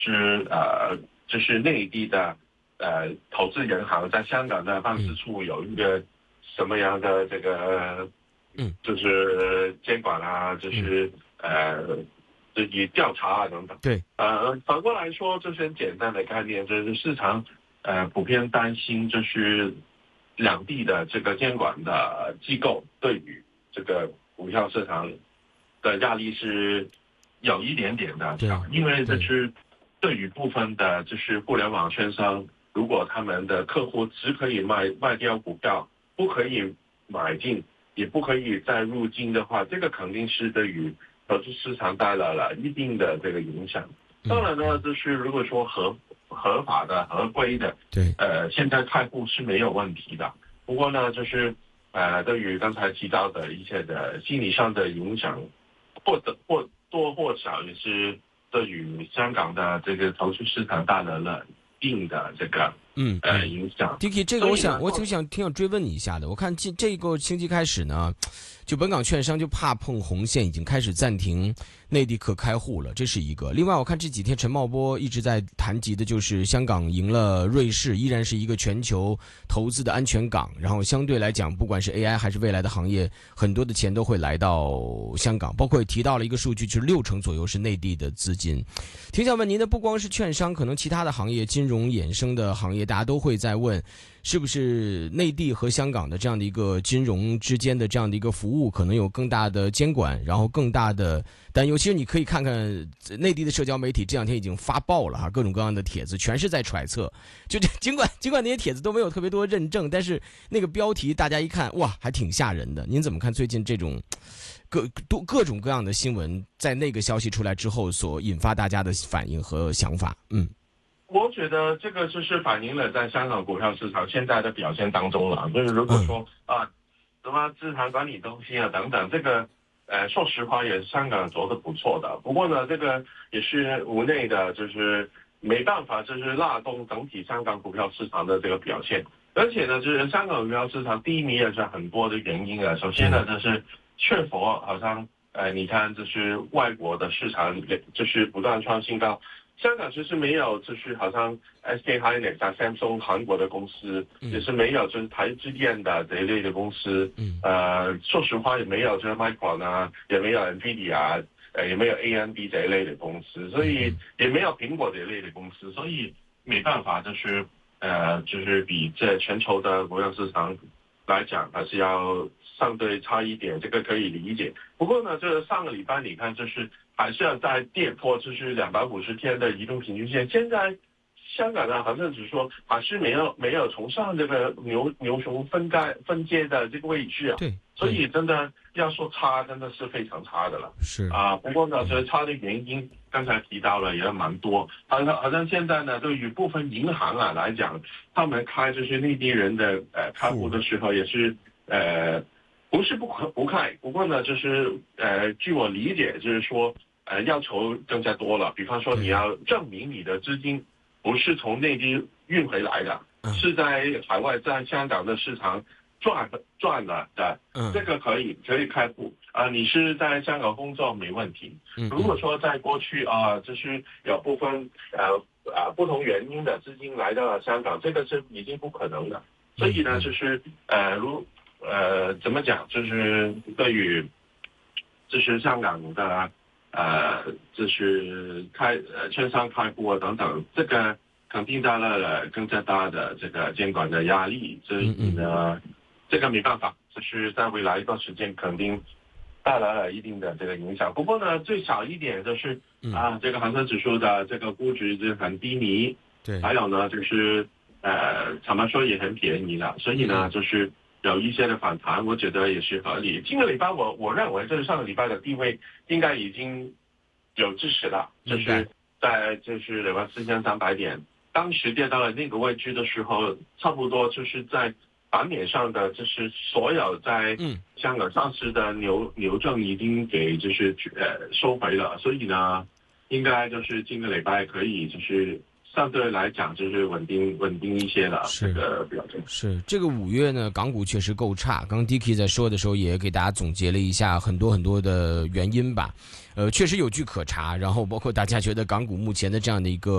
是就是内地的投资银行在香港的办事处有一个什么样的这个就是监管啊，就是自己调查啊等等。 对， 反过来说，这是很简单的概念，就是市场普遍担心，就是两地的这个监管的机构对于这个股票市场的压力是有一点点的强，因为这是对于部分的就是互联网券商，如果他们的客户只可以卖掉股票，不可以买进，也不可以再入金的话，这个肯定是对于投资市场带来了一定的这个影响。当然呢，就是如果说合法的、合规的， 对， 现在开户是没有问题的。不过呢，就是对于刚才提到的一些的心理上的影响，或多或少也是对于香港的这个投资市场带来了一定的这个影响。 Dicky， 这个我挺想追问你一下的。我看这个星期开始呢，就本港券商就怕碰红线，已经开始暂停内地可开户了，这是一个。另外，我看这几天陈茂波一直在谈及的就是香港赢了瑞士，依然是一个全球投资的安全港。然后相对来讲，不管是 AI 还是未来的行业，很多的钱都会来到香港。包括也提到了一个数据，就是60%左右是内地的资金。挺想问您的，不光是券商，可能其他的行业、金融衍生的行业，大家都会在问，是不是内地和香港的这样的一个金融之间的这样的一个服务，可能有更大的监管，然后更大的担忧。其实你可以看看内地的社交媒体这两天已经发爆了哈，各种各样的帖子全是在揣测。就尽管那些帖子都没有特别多认证，但是那个标题大家一看，哇，还挺吓人的。您怎么看最近这种各种各样的新闻，在那个消息出来之后所引发大家的反应和想法？ 我觉得这个就是反映了在香港股票市场现在的表现当中了。就是如果说什么资产管理中心啊等等，这个说实话也是香港做得不错的。不过呢，这个也是无奈的，就是没办法，就是拉动整体香港股票市场的这个表现。而且呢，就是香港股票市场低迷也是很多的原因啊。首先呢，就是确否好像你看，就是外国的市场就是不断创新高。香港其实没有，就是好像 SK Hynix 啊、Samsung 韩国的公司，也是没有，就是台积电的这一类的公司。说实话也没有，就是 Micron 啊，也没有 Nvidia 也没有 AMD 这一类的公司，所以也没有苹果这一类的公司，所以没办法，就是比这全球的股票市场来讲，还是要相对差一点，这个可以理解。不过呢，就是上个礼拜你看，就是还是要再跌破就是250天的移动平均线。现在香港的恒生指数还是没有重上这个牛熊分界的这个位置啊。 对， 所以真的要说差，真的是非常差的了。 是不过呢，这差的原因刚才提到了也蛮多。好像现在呢，对于部分银行啊来讲，他们开就是内地人的开户的时候也是不是不开，不过呢，就是据我理解，就是说要求更加多了。比方说，你要证明你的资金不是从内地运回来的，是在海外在香港的市场赚了的，这个可以开户你是在香港工作没问题。如果说在过去就是有部分不同原因的资金来到了香港，这个是已经不可能的。所以呢，就是怎么讲，就是对于就是香港的就是券商开户啊等等，这个肯定带来了更加大的这个监管的压力。所以呢，这个没办法，就是在未来一段时间肯定带来了一定的这个影响。不过呢，最少一点就是这个恒生指数的这个估值是很低迷， 对， 还有呢就是坦白说也很便宜了，所以呢就是有一些的反弹，我觉得也是合理。今个礼拜我认为就是上个礼拜的地位应该已经有支持了，就是在就是24300点，当时跌到了那个位置的时候，差不多就是在盘面上的就是所有在香港上市的牛证已经给就是收回了，所以呢，应该就是今个礼拜可以就是相对来讲就是稳定一些了， 是这个表现。 是这个5月呢，港股确实够差。刚 Dicky 在说的时候也给大家总结了一下很多很多的原因吧，确实有据可查。然后包括大家觉得港股目前的这样的一个